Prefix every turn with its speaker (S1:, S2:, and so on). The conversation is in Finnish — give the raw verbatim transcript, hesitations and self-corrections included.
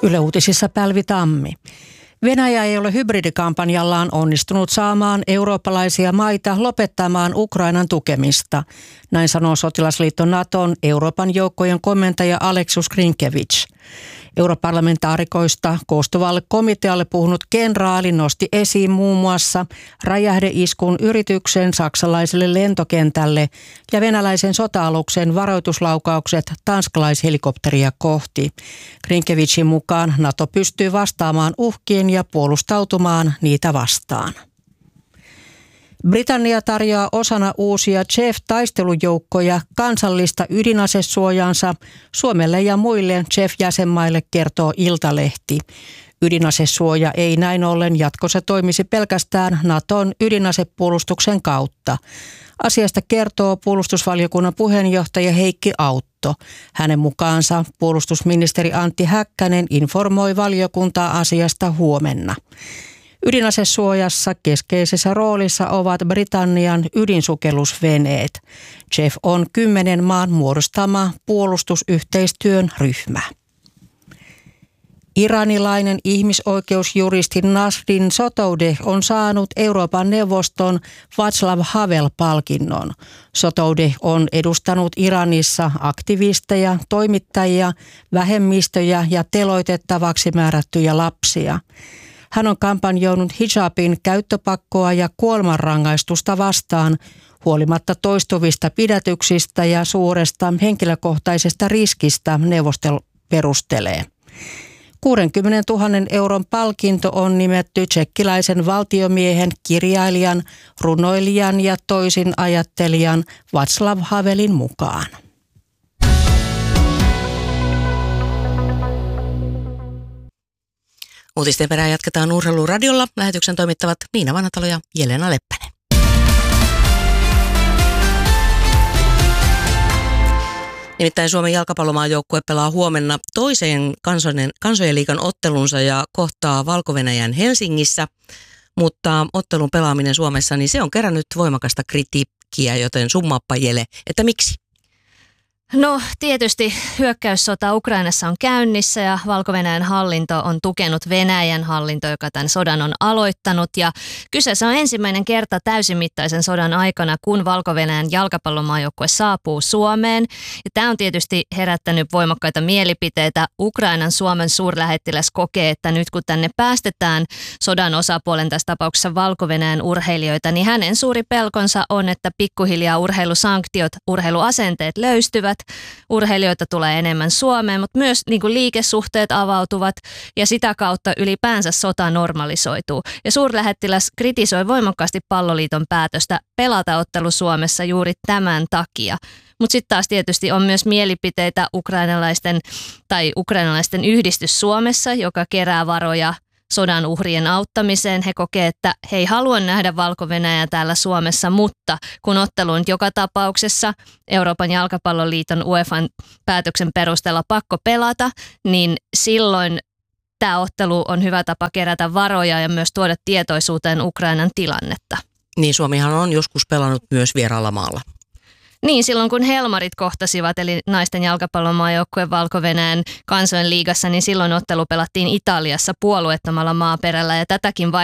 S1: Yle Uutisissa Pälvi Tammi. Venäjä ei ole hybridikampanjallaan onnistunut saamaan eurooppalaisia maita lopettamaan Ukrainan tukemista. Näin sanoo sotilasliitto Naton Euroopan joukkojen komentaja Aleksus Grinkevich. Europarlamentaarikoista koostuvalle komitealle puhunut kenraali nosti esiin muun muassa räjähdeiskun yrityksen saksalaiselle lentokentälle ja venäläisen sota-aluksen varoituslaukaukset tanskalaishelikopteria kohti. Grinkevichin mukaan NATO pystyy vastaamaan uhkiin ja puolustautumaan niitä vastaan. Britannia tarjoaa osana uusia J E F-taistelujoukkoja kansallista ydinasesuojansa Suomelle ja muille J E F-jäsenmaille, kertoo Iltalehti. Ydinasesuoja ei näin ollen jatkossa toimisi pelkästään Naton ydinasepuolustuksen kautta. Asiasta kertoo puolustusvaliokunnan puheenjohtaja Heikki Autto. Hänen mukaansa puolustusministeri Antti Häkkänen informoi valiokuntaa asiasta huomenna. Ydinasesuojassa keskeisessä roolissa ovat Britannian ydinsukellusveneet. J E F on kymmenen maan muodostama puolustusyhteistyön ryhmä. Iranilainen ihmisoikeusjuristi Nasrin Sotoudeh on saanut Euroopan neuvoston Václav Havel-palkinnon. Sotoudeh on edustanut Iranissa aktivisteja, toimittajia, vähemmistöjä ja teloitettavaksi määrättyjä lapsia. Hän on kampanjoinut hijabin käyttöpakkoa ja kuolemanrangaistusta vastaan huolimatta toistuvista pidätyksistä ja suuresta henkilökohtaisesta riskistä, neuvosto perustelee. kuusikymmentätuhatta euron palkinto on nimetty tsekkiläisen valtiomiehen, kirjailijan, runoilijan ja toisin ajattelijan Václav Havelin mukaan.
S2: Uutisten perään jatketaan Urheiluradiolla. Lähetyksen toimittavat Miina Vanhatalo ja Jelena Leppänen. Nimittäin Suomen jalkapallomaajoukkue pelaa huomenna toiseen kansojen, kansojen liigan ottelunsa ja kohtaa Valko-Venäjän Helsingissä. Mutta ottelun pelaaminen Suomessa, niin se on kerännyt voimakasta kritiikkiä, joten summaappa Jele, että miksi?
S3: No tietysti hyökkäyssota Ukrainassa on käynnissä ja Valko-Venäjän hallinto on tukenut Venäjän hallinto, joka tämän sodan on aloittanut. Ja kyseessä on ensimmäinen kerta täysimittaisen sodan aikana, kun Valko-Venäjän jalkapallomaajoukkue saapuu Suomeen. Ja tämä on tietysti herättänyt voimakkaita mielipiteitä. Ukrainan Suomen suurlähettiläs kokee, että nyt kun tänne päästetään sodan osapuolen, tässä tapauksessa Valko-Venäjän urheilijoita, niin hänen suuri pelkonsa on, että pikkuhiljaa urheilusanktiot, urheiluasenteet löystyvät. Urheilijoita tulee enemmän Suomeen, mutta myös niin kuin liikesuhteet avautuvat ja sitä kautta ylipäänsä sota normalisoituu. Ja suurlähettiläs kritisoi voimakkaasti Palloliiton päätöstä pelata ottelu Suomessa juuri tämän takia. Mutta sitten taas tietysti on myös mielipiteitä ukrainalaisten tai ukrainalaisten yhdistys Suomessa, joka kerää varoja sodan uhrien auttamiseen. He kokee, että he ei halua nähdä Valko-Venäjää täällä Suomessa, mutta kun ottelu on joka tapauksessa Euroopan jalkapalloliiton U E F A:n päätöksen perusteella pakko pelata, niin silloin tämä ottelu on hyvä tapa kerätä varoja ja myös tuoda tietoisuuteen Ukrainan tilannetta.
S2: Niin, Suomihan on joskus pelannut myös vieraalla maalla.
S3: Niin, silloin kun Helmarit kohtasivat, eli naisten jalkapallomaajoukkueen Valko-Venäjän kansojen liigassa, niin silloin ottelu pelattiin Italiassa puolueettomalla maaperällä ja tätäkin